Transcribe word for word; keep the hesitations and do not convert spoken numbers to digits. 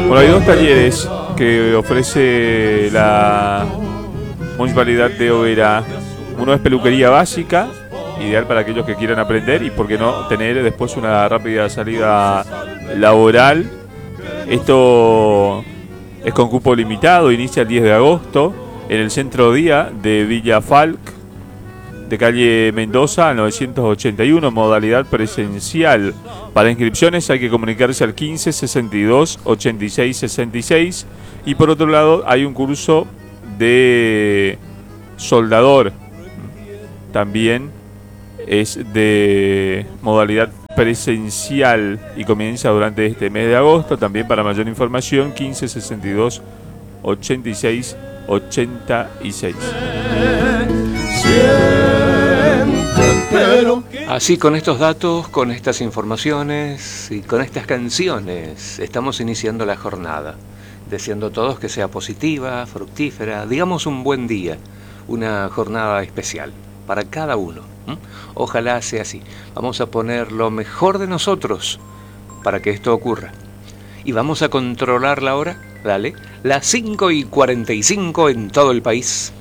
Bueno, hay dos talleres que ofrece la Municipalidad de Oberá. Uno es peluquería básica, ideal para aquellos que quieran aprender y, por qué no, tener después una rápida salida laboral. Esto es con cupo limitado, inicia el diez de agosto en el centro día de Villa Falk, de calle Mendoza novecientos ochenta y uno, modalidad presencial. Para inscripciones hay que comunicarse al quince sesenta y dos ochenta y seis sesenta y seis. Y por otro lado hay un curso de soldador, también es de modalidad presencial y comienza durante este mes de agosto. También, para mayor información, quince sesenta y dos ochenta y seis ochenta y seis. Así, con estos datos, con estas informaciones y con estas canciones, estamos iniciando la jornada, deseando a todos que sea positiva, fructífera, digamos un buen día, una jornada especial para cada uno. ¿Mm? Ojalá sea así. Vamos a poner lo mejor de nosotros para que esto ocurra. Y vamos a controlar la hora, dale, las cinco y cuarenta y cinco en todo el país.